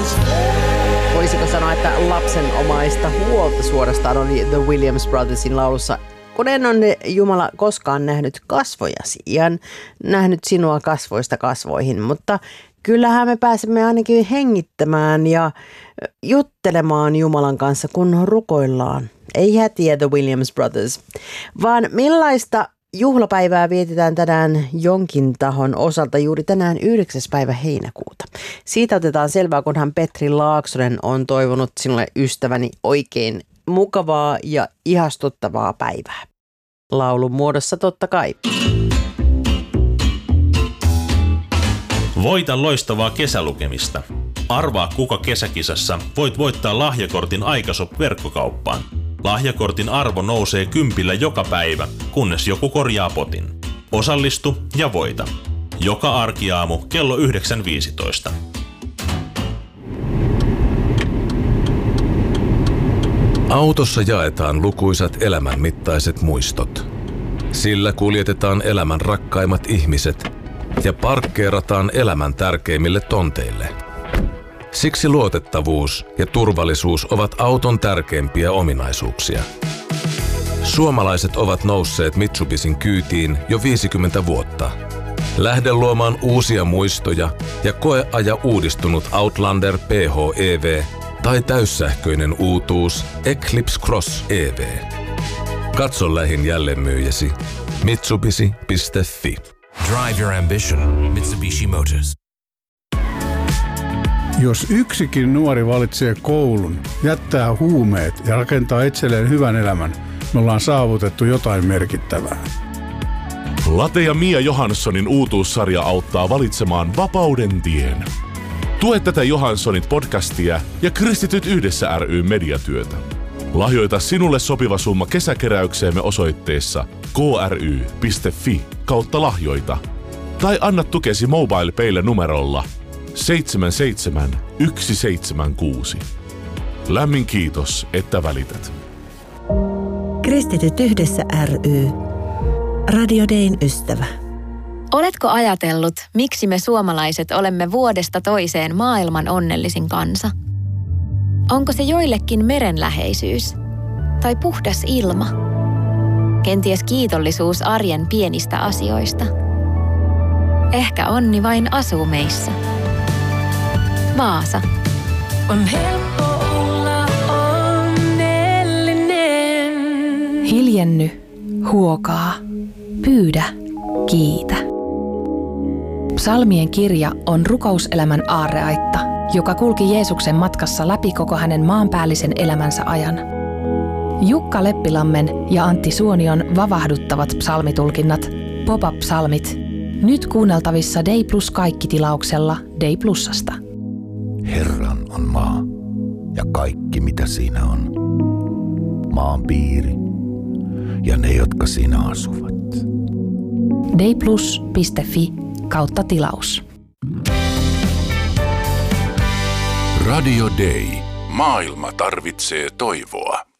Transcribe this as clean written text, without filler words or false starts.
Voisiko sanoa, että lapsenomaista huolta suorastaan oli The Williams Brothersin laulussa. Kun en ole Jumala koskaan nähnyt kasvojasi ja nähnyt sinua kasvoista kasvoihin, mutta kyllähän me pääsemme ainakin hengittämään ja juttelemaan Jumalan kanssa, kun rukoillaan. Ei hätiä The Williams Brothers, vaan millaista juhlapäivää vietetään tänään jonkin tahon osalta juuri tänään 9. päivä heinäkuuta. Siitä otetaan selvää, kunhan Petri Laaksonen on toivonut sinulle ystäväni oikein mukavaa ja ihastuttavaa päivää. Laulun muodossa totta kai. Voita loistavaa kesälukemista. Arvaa kuka kesäkisassa voit voittaa lahjakortin Aikashop-verkkokauppaan. Lahjakortin arvo nousee 10 joka päivä, kunnes joku korjaa potin. Osallistu ja voita. Joka arkiaamu kello 9.15. Autossa jaetaan lukuisat elämänmittaiset muistot. Sillä kuljetetaan elämän rakkaimmat ihmiset ja parkkeerataan elämän tärkeimmille tonteille. Siksi luotettavuus ja turvallisuus ovat auton tärkeimpiä ominaisuuksia. Suomalaiset ovat nousseet Mitsubishin kyytiin jo 50 vuotta. Lähde luomaan uusia muistoja ja koeaja uudistunut Outlander PHEV tai täyssähköinen uutuus Eclipse Cross EV. Katso lähin jälleenmyyjäsi mitsubishi.fi. Drive your ambition. Mitsubishi Motors. Jos yksikin nuori valitsee koulun, jättää huumeet ja rakentaa itselleen hyvän elämän, me ollaan saavutettu jotain merkittävää. Late ja Mia Johanssonin uutuussarja auttaa valitsemaan vapauden tien. Tue tätä Johanssonit podcastia ja Kristityt yhdessä ry mediatyötä. Lahjoita sinulle sopiva summa kesäkeräykseemme osoitteessa kry.fi/lahjoita tai anna tukesi MobilePaylle numerolla 77176. Lämmin kiitos, että välität. Kristityt yhdessä ry. Radio Dayn ystävä. Oletko ajatellut, miksi me suomalaiset olemme vuodesta toiseen maailman onnellisin kansa? Onko se joillekin merenläheisyys? Tai puhdas ilma? Kenties kiitollisuus arjen pienistä asioista? Ehkä onni vain asuu meissä. Vaasa. On helppo olla onnellinen. Hiljenny, huokaa, pyydä, kiitä. Psalmien kirja on rukouselämän aarreaitta, joka kulki Jeesuksen matkassa läpi koko hänen maanpäällisen elämänsä ajan. Jukka Leppilammen ja Antti Suonion vavahduttavat psalmitulkinnat, Pop-up-psalmit, nyt kuunneltavissa Day Plus kaikki-tilauksella Day Plusasta. Herran on maa ja kaikki mitä siinä on, maan piiri ja ne, jotka siinä asuvat. dayplus.fi/tilaus. Radio Day. Maailma tarvitsee toivoa.